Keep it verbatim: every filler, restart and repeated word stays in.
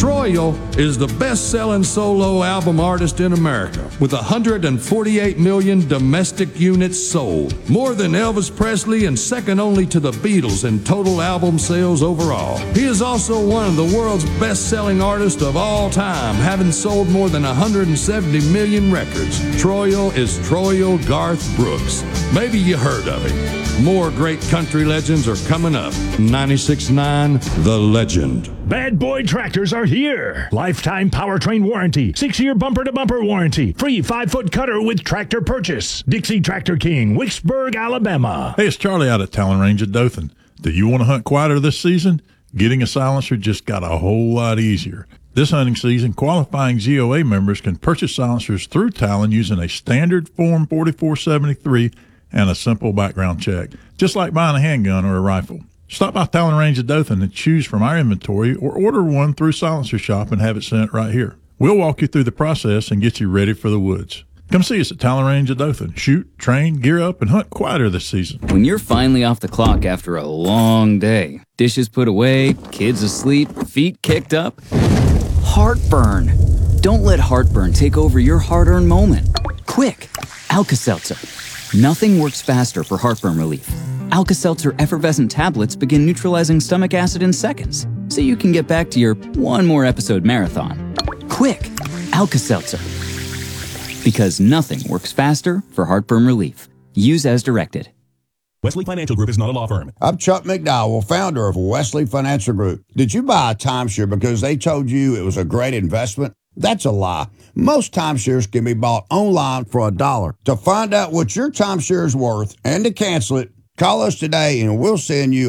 Troyal is the best-selling solo album artist in America with one hundred forty-eight million domestic units sold, more than Elvis Presley and second only to the Beatles in total album sales overall. He is also one of the world's best-selling artists of all time, having sold more than one hundred seventy million records. Troyal is Troyal Garth Brooks. Maybe you heard of him. More great country legends are coming up. ninety-six point nine The Legend. Bad Boy Tractors are here. Lifetime powertrain warranty, six-year bumper-to-bumper warranty, free five-foot cutter with tractor purchase. Dixie Tractor King, Wicksburg, Alabama. Hey, it's Charlie out at Talon Range at Dothan. Do you want to hunt quieter this season? Getting a silencer just got a whole lot easier. This hunting season, qualifying Z O A members can purchase silencers through Talon using a standard Form forty-four seventy-three and a simple background check, just like buying a handgun or a rifle. Stop by Talon Range at Dothan and choose from our inventory or order one through Silencer Shop and have it sent right here. We'll walk you through the process and get you ready for the woods. Come see us at Talon Range at Dothan. Shoot, train, gear up, and hunt quieter this season. When you're finally off the clock after a long day, dishes put away, kids asleep, feet kicked up, heartburn. Don't let heartburn take over your hard-earned moment. Quick, Alka-Seltzer. Nothing works faster for heartburn relief. Alka-Seltzer effervescent tablets begin neutralizing stomach acid in seconds, so you can get back to your one more episode marathon. Quick, Alka-Seltzer. Because nothing works faster for heartburn relief. Use as directed. Wesley Financial Group is not a law firm. I'm Chuck McDowell, founder of Wesley Financial Group. Did you buy a timeshare because they told you it was a great investment? That's a lie. Most timeshares can be bought online for a dollar. To find out what your timeshare is worth and to cancel it, call us today and we'll send you